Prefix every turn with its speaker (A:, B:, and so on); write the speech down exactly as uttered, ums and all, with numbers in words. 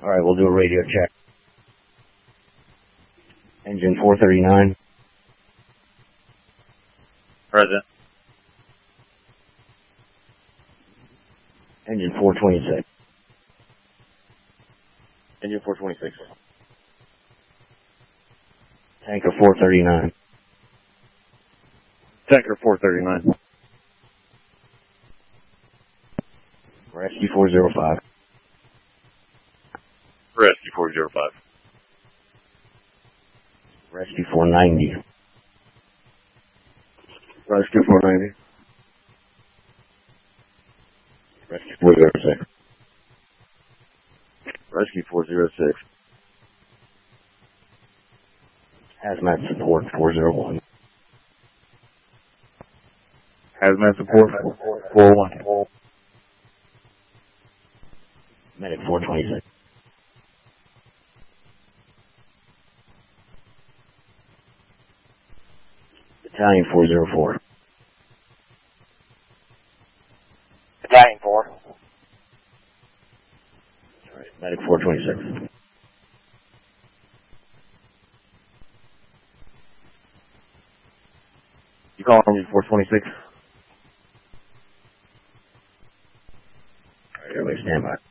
A: All right, we'll do a radio check. Engine four thirty-nine.
B: Present.
A: Engine four twenty-six.
B: Engine four twenty-six.
A: Tanker four thirty-nine.
B: Tanker four thirty-nine.
A: Rescue four zero five.
B: Rescue four zero five.
A: Rescue four ninety.
B: Rescue four ninety.
A: Rescue four zero six.
B: Rescue four zero six.
A: Hazmat support four zero one.
B: Hazmat support four one.
A: Medic four twenty-six. Battalion four zero four.
C: Battalion four.
A: Alright, Medic four twenty-six.
B: You call Engine four twenty-six?
A: Alright, everybody stand by.